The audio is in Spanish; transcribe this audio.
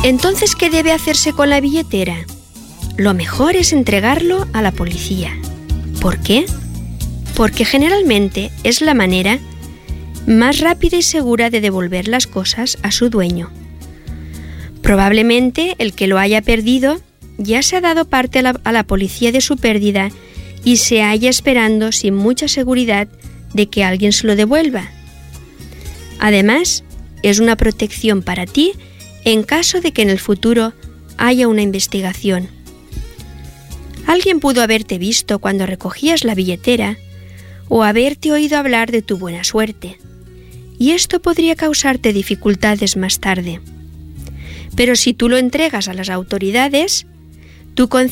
Entonces, ¿qué debe hacerse con la billetera? Lo mejor es entregarlo a la policía. ¿Por qué? Porque generalmente es la manera más rápida y segura de devolver las cosas a su dueño. Probablemente el que lo haya perdido ya se ha dado parte a la policía de su pérdida y se halla esperando sin mucha seguridad de que alguien se lo devuelva. Además, es una protección para ti en caso de que en el futuro haya una investigación. Alguien pudo haberte visto cuando recogías la billetera o haberte oído hablar de tu buena suerte, y esto podría causarte dificultades más tarde. Pero si tú lo entregas a las autoridades, tu conciencia